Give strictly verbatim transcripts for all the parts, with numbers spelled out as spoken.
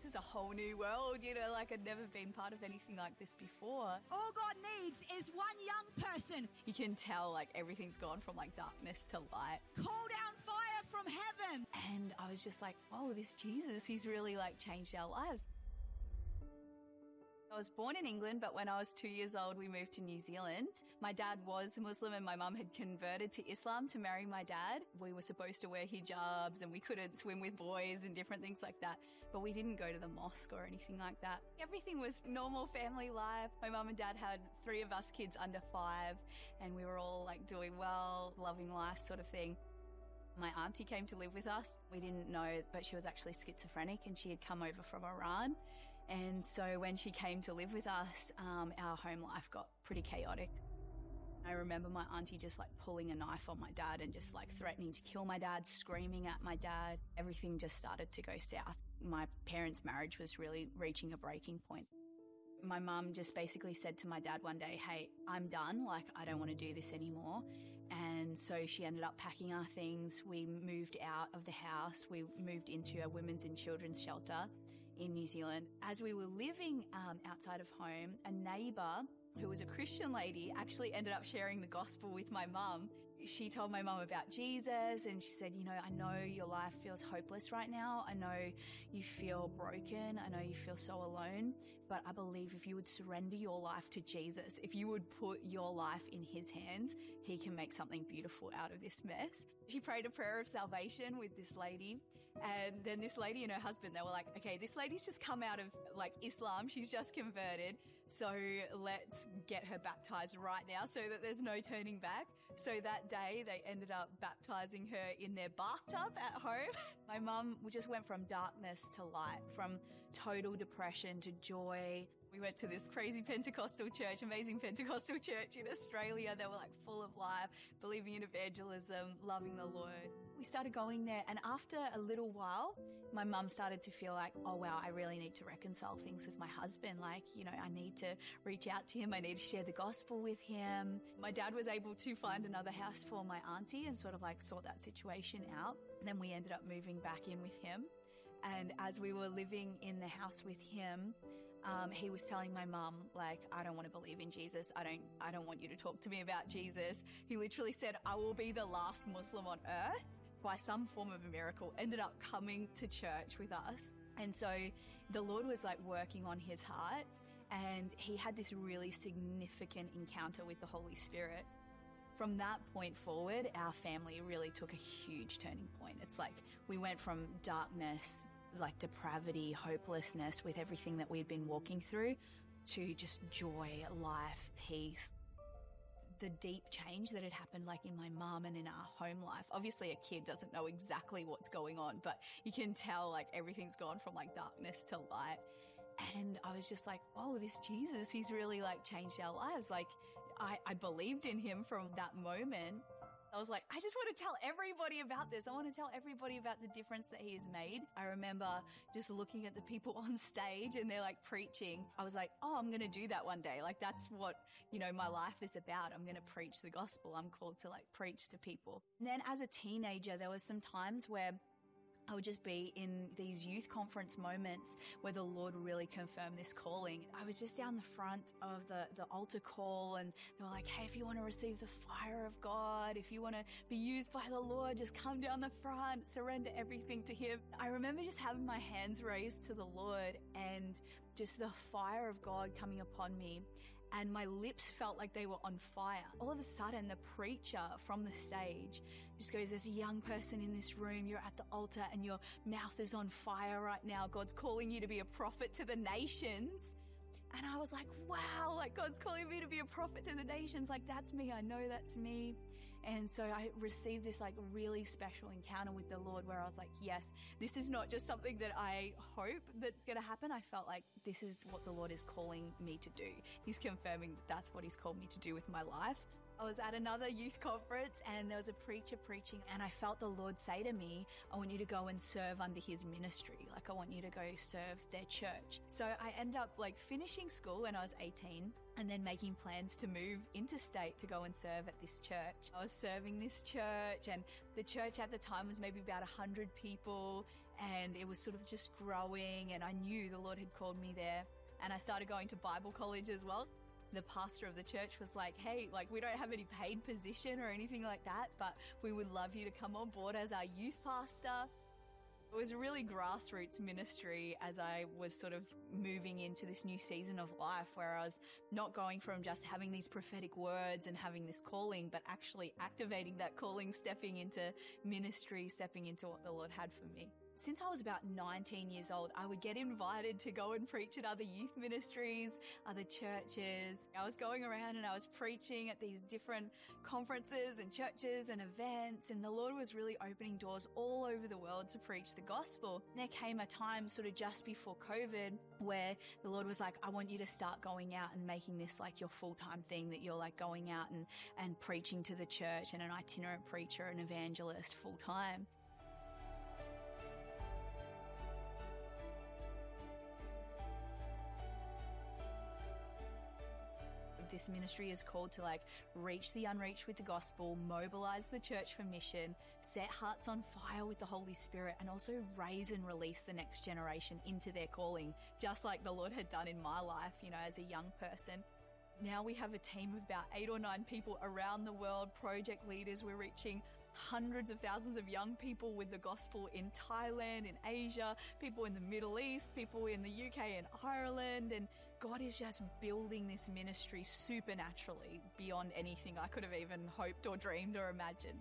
this is a whole new world, you know, like I'd never been part of anything like this before. All God needs is one young person. You can tell like everything's gone from like darkness to light. Call down fire from heaven. And I was just like, oh, this Jesus, he's really like changed our lives. I was born in England, but when I was two years old, we moved to New Zealand. My dad was Muslim and my mum had converted to Islam to marry my dad. We were supposed to wear hijabs and we couldn't swim with boys and different things like that. But we didn't go to the mosque or anything like that. Everything was normal family life. My mum and dad had three of us kids under five and we were all like doing well, loving life sort of thing. My auntie came to live with us. We didn't know, but she was actually schizophrenic and she had come over from Iran. And so when she came to live with us, um, our home life got pretty chaotic. I remember my auntie just like pulling a knife on my dad and just like threatening to kill my dad, screaming at my dad. Everything just started to go south. My parents' marriage was really reaching a breaking point. My mum just basically said to my dad one day, hey, I'm done, like I don't want to do this anymore. And so she ended up packing our things. We moved out of the house. We moved into a women's and children's shelter in New Zealand. As we were living um, outside of home, a neighbour who was a Christian lady actually ended up sharing the gospel with my mum. She told my mum about Jesus and she said, you know, I know your life feels hopeless right now. I know you feel broken. I know you feel so alone, but I believe if you would surrender your life to Jesus, if you would put your life in his hands, he can make something beautiful out of this mess. She prayed a prayer of salvation with this lady, and then this lady and her husband, they were like, okay, this lady's just come out of like Islam. She's just converted. So let's get her baptized right now so that there's no turning back. So that day they ended up baptizing her in their bathtub at home. My mum just went from darkness to light, from total depression to joy. We went to this crazy Pentecostal church, amazing Pentecostal church in Australia. They were like full of life, believing in evangelism, loving the Lord. We started going there, and after a little while, my mum started to feel like, oh wow, I really need to reconcile things with my husband. Like, you know, I need to reach out to him. I need to share the gospel with him. My dad was able to find another house for my auntie and sort of like sort that situation out. And then we ended up moving back in with him. And as we were living in the house with him, um, he was telling my mum, like, I don't want to believe in Jesus. I don't, I don't want you to talk to me about Jesus. He literally said, I will be the last Muslim on earth. By some form of a miracle, ended up coming to church with us. And so the Lord was like working on his heart, and he had this really significant encounter with the Holy Spirit. From that point forward, our family really took a huge turning point. It's like we went from darkness, like depravity, hopelessness with everything that we'd been walking through, to just joy, life, peace. The deep change that had happened like in my mum and in our home life. Obviously a kid doesn't know exactly what's going on, but you can tell like everything's gone from like darkness to light. And I was just like, oh, this Jesus, he's really like changed our lives. Like I, I believed in him from that moment. I was like, I just want to tell everybody about this. I want to tell everybody about the difference that he has made. I remember just looking at the people on stage and they're like preaching. I was like, oh, I'm going to do that one day. Like that's what, you know, my life is about. I'm going to preach the gospel. I'm called to like preach to people. And then as a teenager, there was some times where I would just be in these youth conference moments where the Lord really confirmed this calling. I was just down the front of the, the altar call, and they were like, hey, if you want to receive the fire of God, if you want to be used by the Lord, just come down the front, surrender everything to him. I remember just having my hands raised to the Lord and just the fire of God coming upon me. And my lips felt like they were on fire. All of a sudden, the preacher from the stage just goes, there's a young person in this room. You're at the altar and your mouth is on fire right now. God's calling you to be a prophet to the nations. And I was like, wow, like God's calling me to be a prophet to the nations. Like that's me. I know that's me. And so I received this like really special encounter with the Lord where I was like, yes, this is not just something that I hope that's going to happen. I felt like this is what the Lord is calling me to do. He's confirming that that's what he's called me to do with my life. I was at another youth conference and there was a preacher preaching, and I felt the Lord say to me, I want you to go and serve under his ministry. Like I want you to go serve their church. So I ended up like finishing school when I was eighteen and then making plans to move interstate to go and serve at this church. I was serving this church, and the church at the time was maybe about one hundred people, and it was sort of just growing, and I knew the Lord had called me there. And I started going to Bible college as well. The pastor of the church was like, hey, like we don't have any paid position or anything like that, but we would love you to come on board as our youth pastor. It was a really grassroots ministry as I was sort of moving into this new season of life, where I was not going from just having these prophetic words and having this calling, but actually activating that calling, stepping into ministry, stepping into what the Lord had for me. Since I was about nineteen years old, I would get invited to go and preach at other youth ministries, other churches. I was going around and I was preaching at these different conferences and churches and events, and the Lord was really opening doors all over the world to preach the gospel. And there came a time sort of just before COVID where the Lord was like, I want you to start going out and making this like your full-time thing, that you're like going out and, and preaching to the church and an itinerant preacher, an evangelist full-time. This ministry is called to like reach the unreached with the gospel, mobilize the church for mission, set hearts on fire with the Holy Spirit, and also raise and release the next generation into their calling, just like the Lord had done in my life, you know, as a young person. Now we have a team of about eight or nine people around the world, project leaders. We're reaching hundreds of thousands of young people with the gospel in Thailand, in Asia, people in the Middle East, people in the U K and Ireland. And God is just building this ministry supernaturally beyond anything I could have even hoped or dreamed or imagined.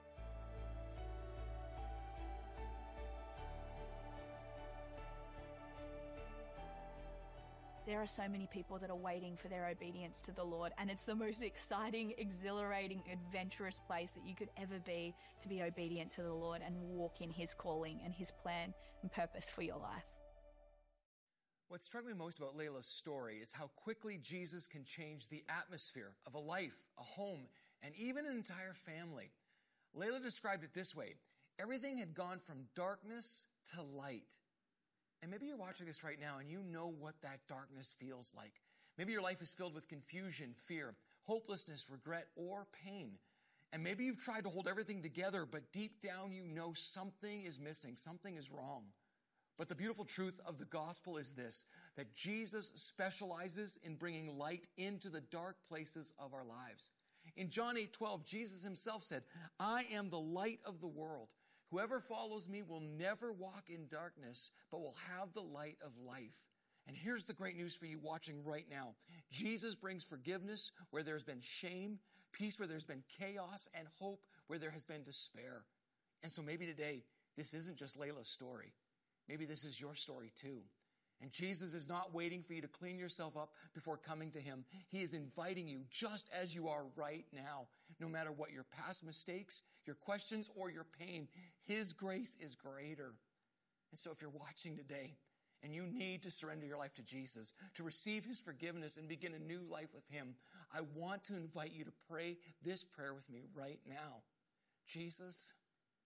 There are so many people that are waiting for their obedience to the Lord, and it's the most exciting, exhilarating, adventurous place that you could ever be, to be obedient to the Lord and walk in His calling and His plan and purpose for your life. What struck me most about Layla's story is how quickly Jesus can change the atmosphere of a life, a home, and even an entire family. Layla described it this way: everything had gone from darkness to light. And maybe you're watching this right now and you know what that darkness feels like. Maybe your life is filled with confusion, fear, hopelessness, regret, or pain. And maybe you've tried to hold everything together, but deep down you know something is missing, something is wrong. But the beautiful truth of the gospel is this, that Jesus specializes in bringing light into the dark places of our lives. In John eight twelve, Jesus himself said, I am the light of the world. Whoever follows me will never walk in darkness, but will have the light of life. And here's the great news for you watching right now. Jesus brings forgiveness where there's been shame, peace where there's been chaos, and hope where there has been despair. And so maybe today, this isn't just Layla's story. Maybe this is your story too. And Jesus is not waiting for you to clean yourself up before coming to Him. He is inviting you just as you are right now. No matter what your past mistakes, your questions, or your pain, His grace is greater. And so if you're watching today and you need to surrender your life to Jesus, to receive His forgiveness and begin a new life with Him, I want to invite you to pray this prayer with me right now. Jesus,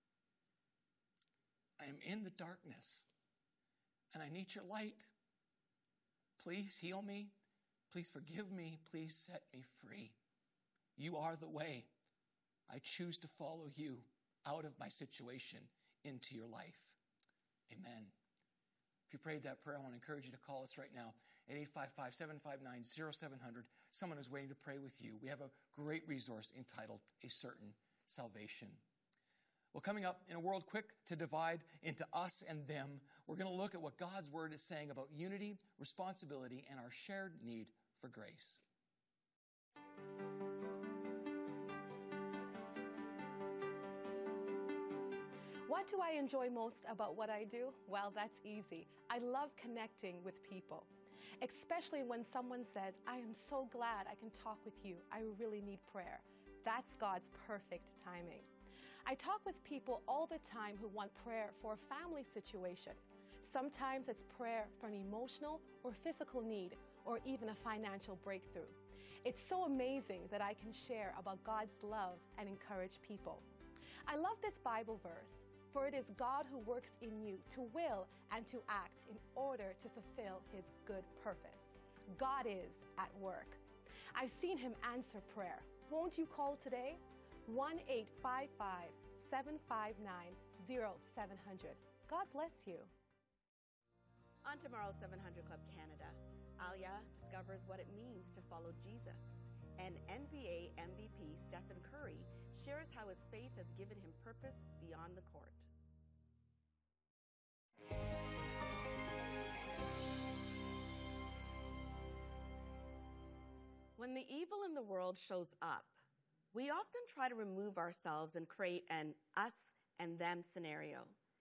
I am in the darkness and I need your light. Please heal me. Please forgive me. Please set me free. You are the way. I choose to follow you out of my situation into your life. Amen. If you prayed that prayer, I want to encourage you to call us right now at eight five five, seven five nine, zero seven zero zero. Someone is waiting to pray with you. We have a great resource entitled A Certain Salvation. Well, coming up, in a world quick to divide into us and them, we're going to look at what God's Word is saying about unity, responsibility, and our shared need for grace. What do I enjoy most about what I do? Well, that's easy. I love connecting with people, especially when someone says, I am so glad I can talk with you. I really need prayer. That's God's perfect timing. I talk with people all the time who want prayer for a family situation. Sometimes it's prayer for an emotional or physical need, or even a financial breakthrough. It's so amazing that I can share about God's love and encourage people. I love this Bible verse, for it is God who works in you to will and to act in order to fulfill His good purpose. God is at work. I've seen Him answer prayer. Won't you call today? one eight five five, seven five nine, zero seven zero zero. God bless you. On tomorrow's seven hundred Club Canada, Alia discovers what it means to follow Jesus. And N B A M V P Stephen Curry shares how his faith has given him purpose beyond the court. When the evil in the world shows up, we often try to remove ourselves and create an us and them scenario.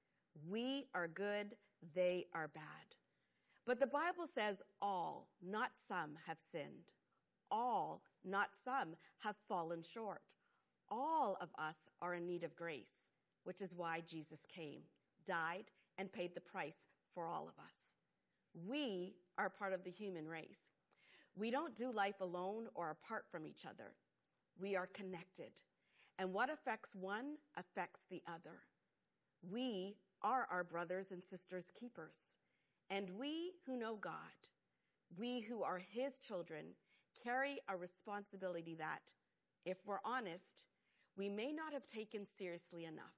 We are good, they are bad. But the Bible says all, not some, have sinned. All, not some, have fallen short. All of us are in need of grace, which is why Jesus came, died, and paid the price for all of us. We are part of the human race. We don't do life alone or apart from each other. We are connected, and what affects one affects the other. We are our brothers and sisters' keepers, and we who know God, we who are His children, carry a responsibility that, if we're honest, we may not have taken seriously enough.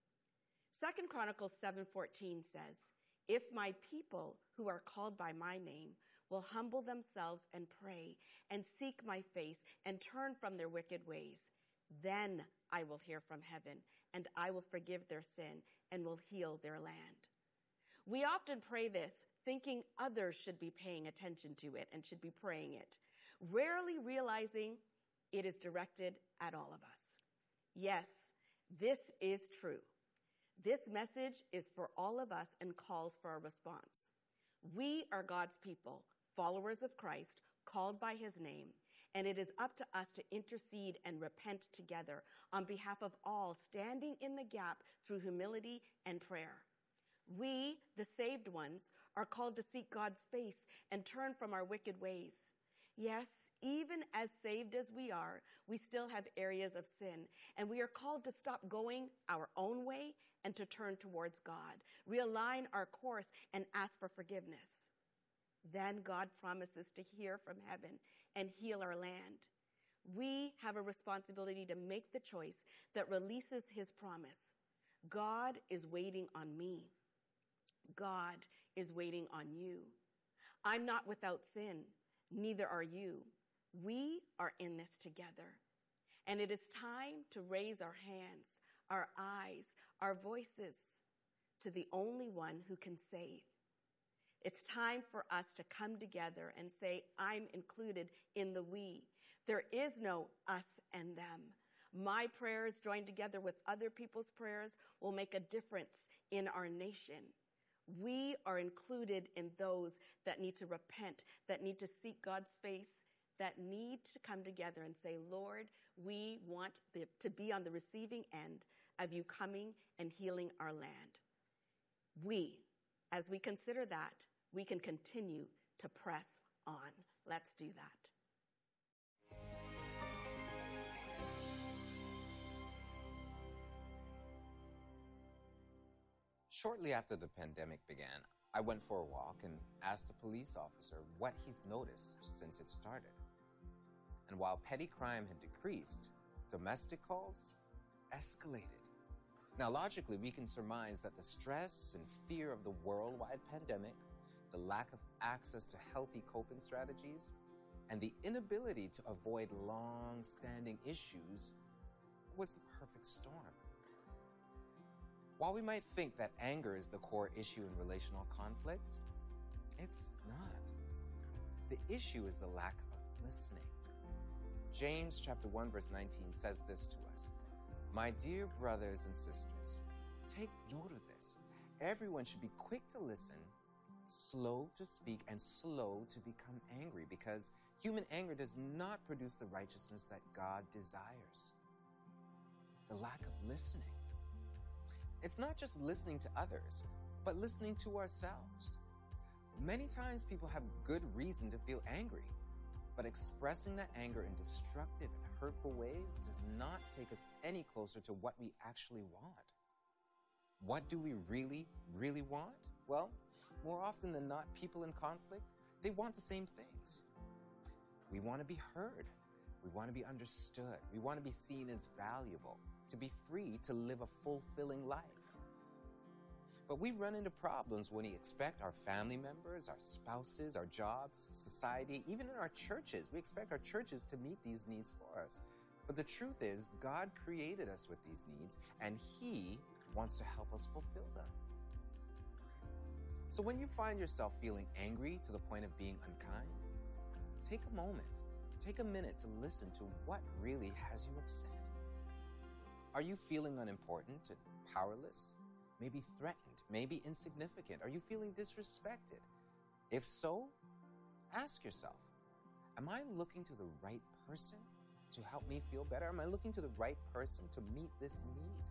Second Chronicles seven fourteen says, "If my people who are called by my name will humble themselves and pray and seek my face and turn from their wicked ways, then I will hear from heaven and I will forgive their sin and will heal their land." We often pray this thinking others should be paying attention to it and should be praying it, rarely realizing it is directed at all of us. Yes, this is true. This message is for all of us and calls for a response. We are God's people, followers of Christ, called by His name, and it is up to us to intercede and repent together on behalf of all, standing in the gap through humility and prayer. We, the saved ones, are called to seek God's face and turn from our wicked ways. Yes, even as saved as we are, we still have areas of sin, and we are called to stop going our own way and to turn towards God, realign our course, and ask for forgiveness. Then God promises to hear from heaven and heal our land. We have a responsibility to make the choice that releases His promise. God is waiting on me. God is waiting on you. I'm not without sin. Neither are you. We are in this together. And it is time to raise our hands, our eyes, our voices to the only one who can save. It's time for us to come together and say, I'm included in the we. There is no us and them. My prayers joined together with other people's prayers will make a difference in our nation. We are included in those that need to repent, that need to seek God's face, that need to come together and say, Lord, we want the, to be on the receiving end of you coming and healing our land. We, as we consider that, we can continue to press on. Let's do that. Shortly after the pandemic began, I went for a walk and asked a police officer what he's noticed since it started. And while petty crime had decreased, domestic calls escalated. Now, logically, we can surmise that the stress and fear of the worldwide pandemic, the lack of access to healthy coping strategies, and the inability to avoid long-standing issues was the perfect storm. While we might think that anger is the core issue in relational conflict, it's not. The issue is the lack of listening. James chapter one verse nineteen says this to us. My dear brothers and sisters, take note of this. Everyone should be quick to listen, slow to speak, and slow to become angry, because human anger does not produce the righteousness that God desires. The lack of listening. It's not just listening to others, but listening to ourselves. Many times people have good reason to feel angry, but expressing that anger in destructive and hurtful ways does not take us any closer to what we actually want. What do we really, really want? Well, more often than not, people in conflict, they want the same things. We want to be heard. We want to be understood. We want to be seen as valuable, to be free to live a fulfilling life. But we run into problems when we expect our family members, our spouses, our jobs, society, even in our churches. We expect our churches to meet these needs for us. But the truth is, God created us with these needs, and He wants to help us fulfill them. So when you find yourself feeling angry to the point of being unkind, take a moment, take a minute to listen to what really has you upset. Are you feeling unimportant and powerless? Maybe threatened, maybe insignificant? Are you feeling disrespected? If so, ask yourself, am I looking to the right person to help me feel better? Am I looking to the right person to meet this need?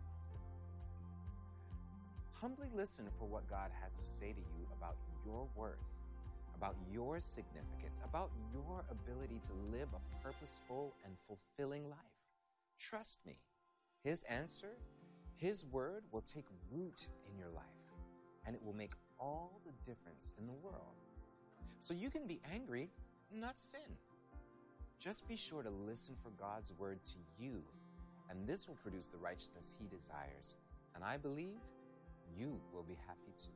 Humbly listen for what God has to say to you about your worth, about your significance, about your ability to live a purposeful and fulfilling life. Trust me, His answer, His word will take root in your life, and it will make all the difference in the world. So you can be angry, not sin. Just be sure to listen for God's word to you, and this will produce the righteousness He desires. And I believe you will be happy too.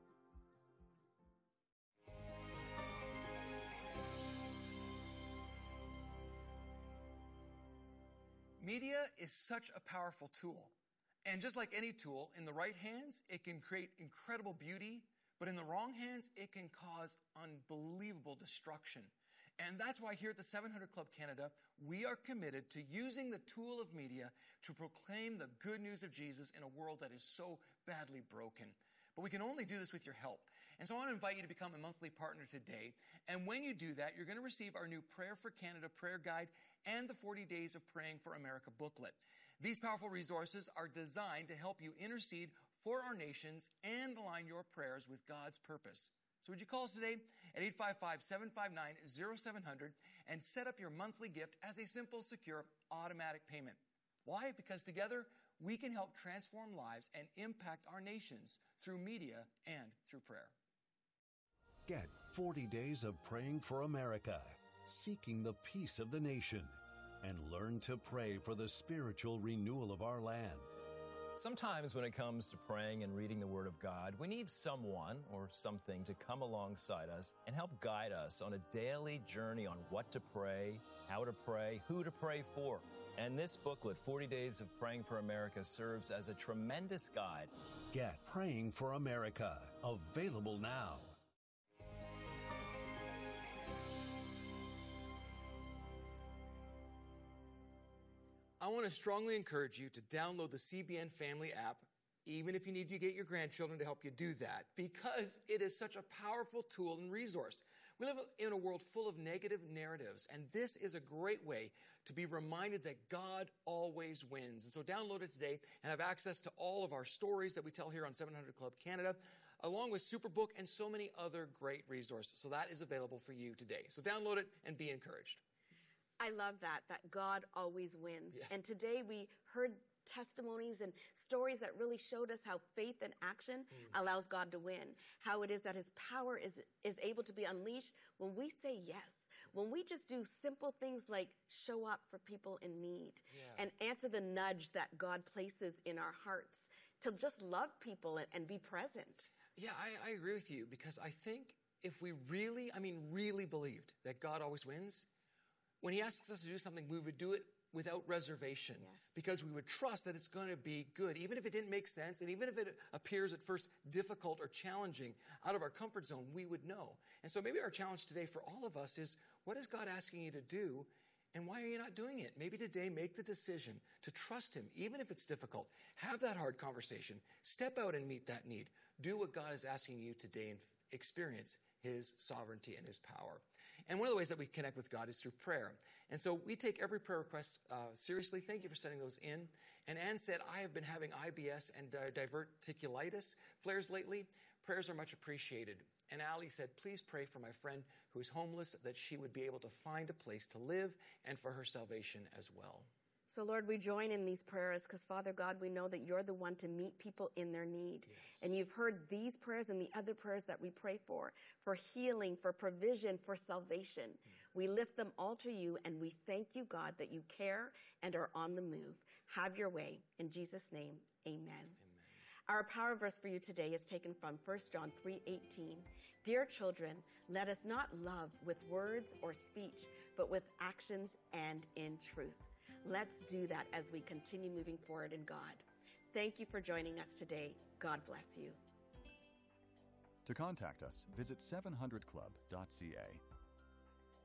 Media is such a powerful tool. And just like any tool, in the right hands, it can create incredible beauty, but in the wrong hands, it can cause unbelievable destruction. And that's why here at the seven hundred Club Canada, we are committed to using the tool of media to proclaim the good news of Jesus in a world that is so badly broken. But we can only do this with your help. And so I want to invite you to become a monthly partner today. And when you do that, you're going to receive our new Prayer for Canada prayer guide and the forty days of Praying for America booklet. These powerful resources are designed to help you intercede for our nations and align your prayers with God's purpose. So would you call us today at eight five five, seven five nine, zero seven zero zero and set up your monthly gift as a simple, secure, automatic payment. Why? Because together we can help transform lives and impact our nations through media and through prayer. Get forty days of Praying for America, seeking the peace of the nation, and learn to pray for the spiritual renewal of our land. Sometimes when it comes to praying and reading the Word of God, we need someone or something to come alongside us and help guide us on a daily journey on what to pray, how to pray, who to pray for. And this booklet, forty days of Praying for America, serves as a tremendous guide. Get Praying for America, available now. I want to strongly encourage you to download the C B N Family app, even if you need to get your grandchildren to help you do that, because it is such a powerful tool and resource. We live in a world full of negative narratives, and this is a great way to be reminded that God always wins. And so download it today and have access to all of our stories that we tell here on seven hundred Club Canada, along with Superbook and so many other great resources. So that is available for you today. So download it and be encouraged. I love that, that God always wins. Yeah. And today we heard testimonies and stories that really showed us how faith and action mm. allows God to win, how it is that His power is, is able to be unleashed when we say yes, when we just do simple things like show up for people in need yeah. and answer the nudge that God places in our hearts to just love people and, and be present. Yeah, I, I agree with you, because I think if we really, I mean, really believed that God always wins, when He asks us to do something, we would do it without reservation, yes. because we would trust that it's going to be good, even if it didn't make sense, and even if it appears at first difficult or challenging, out of our comfort zone, we would know. And so maybe our challenge today for all of us is, what is God asking you to do, and why are you not doing it? Maybe today make the decision to trust Him, even if it's difficult. Have that hard conversation. Step out and meet that need. Do what God is asking you today and experience His sovereignty and His power. And one of the ways that we connect with God is through prayer. And so we take every prayer request uh, seriously. Thank you for sending those in. And Anne said, I have been having I B S and uh, diverticulitis flares lately. Prayers are much appreciated. And Ali said, please pray for my friend who is homeless, that she would be able to find a place to live and for her salvation as well. So, Lord, we join in these prayers because, Father God, we know that You're the one to meet people in their need. Yes. And You've heard these prayers and the other prayers that we pray for, for healing, for provision, for salvation. Mm. We lift them all to You, and we thank You, God, that You care and are on the move. Have Your way. In Jesus' name, amen. Amen. Our power verse for you today is taken from First John three eighteen. Dear children, let us not love with words or speech, but with actions and in truth. Let's do that as we continue moving forward in God. Thank you for joining us today. God bless you. To contact us, visit seven hundred club dot c a.